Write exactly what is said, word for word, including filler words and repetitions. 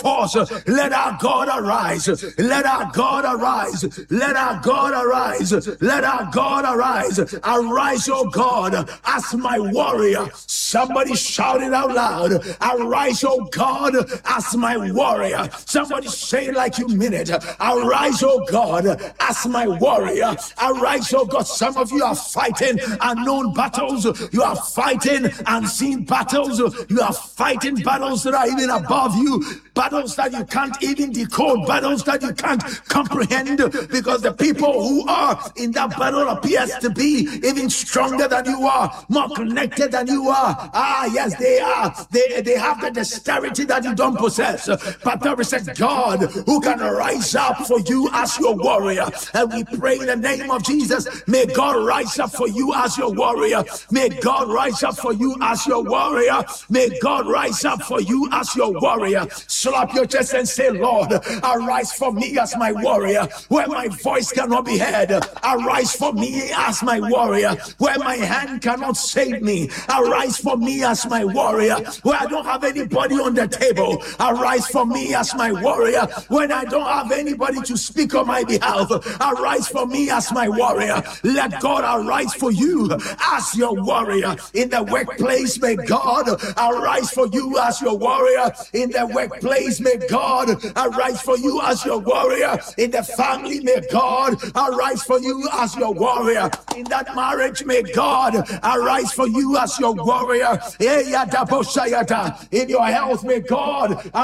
Pause. Let our God arise. Let our God arise. Let our God arise. Let our God arise. Arise, oh God, as my warrior. Somebody shout it out loud. Arise, oh God, as my warrior. Somebody say it like you mean it. Arise, oh God, as my warrior. Arise, oh God. Some of you are fighting unknown battles. You are fighting unseen battles. You are fighting battles that are even above you. Battles that you can't even decode. Battles that you can't comprehend, because the people who are in that battle appears to be even stronger than you are, more connected than you are. Ah, yes, they are. They, they have the dexterity that you don't possess. But there is a God who can rise up for you as your warrior. And we pray in the name of Jesus, may God rise up for you as your warrior. May God rise up for you as your warrior. May God rise up for you as your warrior. Slap your chest and say, Lord, arise for me as my warrior, where my voice cannot be heard. Arise for me as my warrior, where my hand cannot save me. Arise for me as my warrior, where I don't have anybody on the table. Arise for me as my warrior, when I don't have anybody to speak on my behalf. Arise for me as my warrior. Let God arise for you as your warrior. In the workplace, may God arise for you as your warrior. In the workplace, may God arise for you as your warrior. In the family, may God arise for you as your warrior. In that marriage, may God arise for you as your warrior. In your health, may God